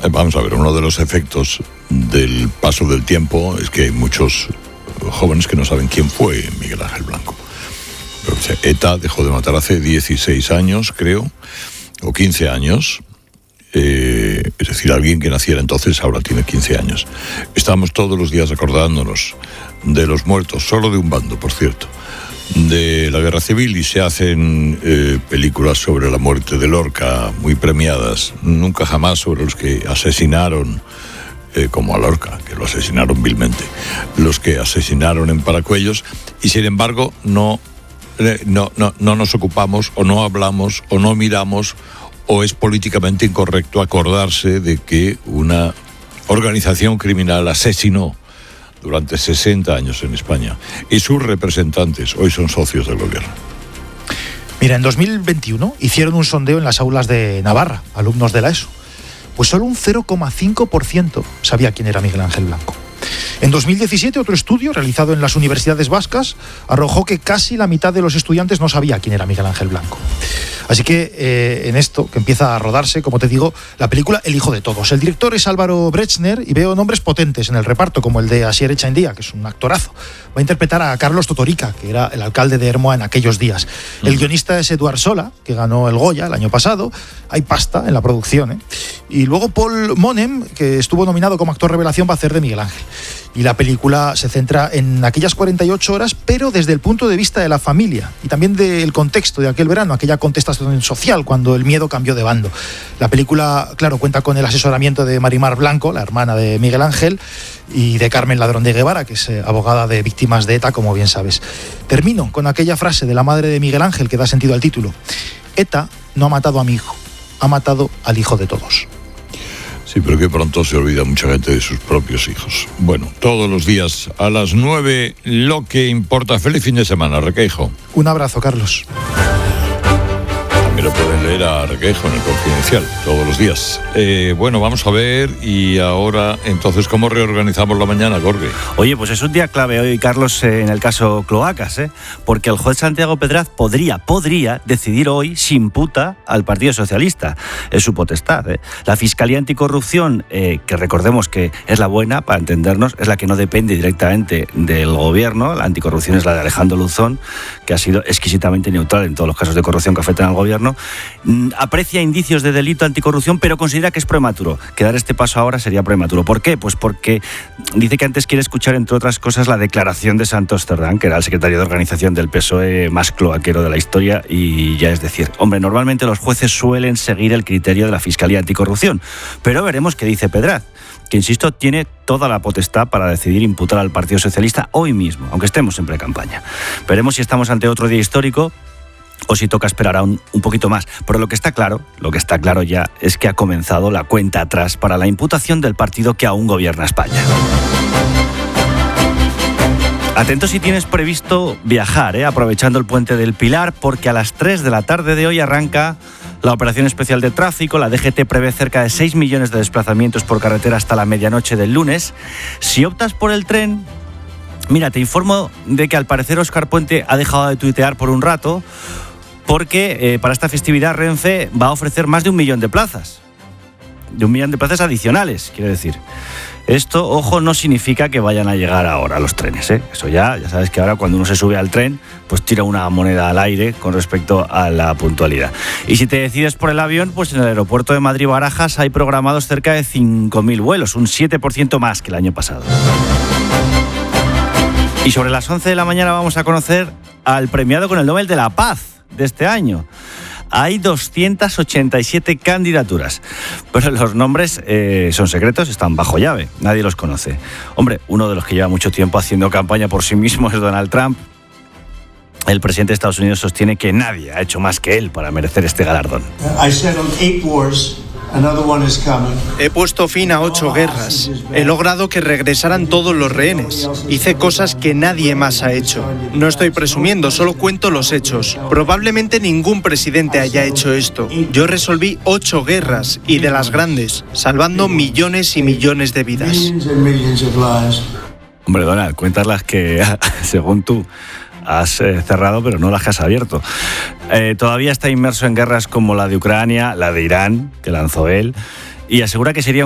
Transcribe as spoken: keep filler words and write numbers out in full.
Vamos a ver, uno de los efectos del paso del tiempo es que hay muchos jóvenes que no saben quién fue Miguel Ángel Blanco. ETA dejó de matar hace dieciséis años, creo, o quince años. Eh, es decir, alguien que naciera entonces ahora tiene quince años. Estamos todos los días acordándonos de los muertos, solo de un bando, por cierto, de la guerra civil, y se hacen eh, películas sobre la muerte de Lorca, muy premiadas, nunca jamás sobre los que asesinaron, eh, como a Lorca, que lo asesinaron vilmente, los que asesinaron en Paracuellos, y sin embargo no, eh, no, no, no nos ocupamos, o no hablamos, o no miramos, o es políticamente incorrecto acordarse de que una organización criminal asesinó durante sesenta años en España, y sus representantes hoy son socios del gobierno. Mira, en dos mil veintiuno hicieron un sondeo en las aulas de Navarra, alumnos de la ESO. Pues solo un cero coma cinco por ciento sabía quién era Miguel Ángel Blanco. En dos mil diecisiete, otro estudio realizado en las universidades vascas arrojó que casi la mitad de los estudiantes no sabía quién era Miguel Ángel Blanco. Así que eh, en esto, que empieza a rodarse, como te digo, la película El hijo de todos. El director es Álvaro Brechner y veo nombres potentes en el reparto, como el de Asier Echaendía, que es un actorazo. Va a interpretar a Carlos Totorica, que era el alcalde de Ermua en aquellos días. El guionista es Eduard Sola, que ganó el Goya el año pasado. Hay pasta en la producción, ¿eh? Y luego Paul Monem, que estuvo nominado como actor revelación, va a hacer de Miguel Ángel. Y la película se centra en aquellas cuarenta y ocho horas, pero desde el punto de vista de la familia y también del contexto de aquel verano, aquella contestación social cuando el miedo cambió de bando. La película, claro, cuenta con el asesoramiento de Marimar Blanco, la hermana de Miguel Ángel, y de Carmen Ladrón de Guevara, que es abogada de víctimas de ETA, como bien sabes. Termino con aquella frase de la madre de Miguel Ángel que da sentido al título. ETA no ha matado a mi hijo, ha matado al hijo de todos. Sí, pero que pronto se olvida mucha gente de sus propios hijos. Bueno, todos los días a las nueve, lo que importa. Feliz fin de semana, Requeijo. Un abrazo, Carlos. También lo pueden leer a Requeijo en el Confidencial, todos los días. Eh, bueno, vamos a ver, y ahora, entonces, ¿cómo reorganizamos la mañana, Jorge? Oye, pues es un día clave hoy, Carlos, eh, en el caso Cloacas, ¿eh? Porque el juez Santiago Pedraz podría, podría decidir hoy si imputa al Partido Socialista. Es su potestad, ¿eh? La Fiscalía Anticorrupción, eh, que recordemos que es la buena, para entendernos, es la que no depende directamente del gobierno. La anticorrupción es la de Alejandro Luzón, que ha sido exquisitamente neutral en todos los casos de corrupción que afectan al gobierno. Aprecia indicios de delito anticorrupción, pero considera que es prematuro. Que dar este paso ahora sería prematuro. ¿Por qué? Pues porque dice que antes quiere escuchar, entre otras cosas, la declaración de Santos Cerdán, que era el secretario de organización del P S O E más cloaquero de la historia, y ya es decir, hombre, normalmente los jueces suelen seguir el criterio de la Fiscalía Anticorrupción, pero veremos qué dice Pedraz, que, insisto, tiene toda la potestad para decidir imputar al Partido Socialista hoy mismo, aunque estemos en pre-campaña. Veremos si estamos ante otro día histórico o si toca esperar aún un poquito más. Pero lo que está claro, lo que está claro ya, es que ha comenzado la cuenta atrás para la imputación del partido que aún gobierna España. Atento si tienes previsto viajar, ¿eh? aprovechando el Puente del Pilar, porque a las tres de la tarde de hoy arranca la operación especial de tráfico. La D G T prevé cerca de seis millones de desplazamientos por carretera hasta la medianoche del lunes. Si optas por el tren, mira, te informo de que al parecer Óscar Puente ha dejado de tuitear por un rato, porque eh, para esta festividad Renfe va a ofrecer más de un millón de plazas. De un millón de plazas adicionales, quiero decir. Esto, ojo, no significa que vayan a llegar ahora los trenes, ¿eh? Eso ya, ya sabes que ahora cuando uno se sube al tren, pues tira una moneda al aire con respecto a la puntualidad. Y si te decides por el avión, pues en el aeropuerto de Madrid-Barajas hay programados cerca de cinco mil vuelos, un siete por ciento más que el año pasado. Y sobre las once de la mañana vamos a conocer al premiado con el Nobel de la Paz de este año. Hay doscientas ochenta y siete candidaturas, pero los nombres eh, son secretos, están bajo llave, nadie los conoce. Hombre, uno de los que lleva mucho tiempo haciendo campaña por sí mismo es Donald Trump. El presidente de Estados Unidos sostiene que nadie ha hecho más que él para merecer este galardón. I settled eight wars. He puesto fin a ocho guerras. He logrado que regresaran todos los rehenes. Hice cosas que nadie más ha hecho. No estoy presumiendo, solo cuento los hechos. Probablemente ningún presidente haya hecho esto. Yo resolví ocho guerras, y de las grandes, salvando millones y millones de vidas. Hombre, Donald, cuentas las que, según tú, has eh, cerrado, pero no las que has abierto. Eh, todavía está inmerso en guerras como la de Ucrania, la de Irán, que lanzó él, y asegura que sería un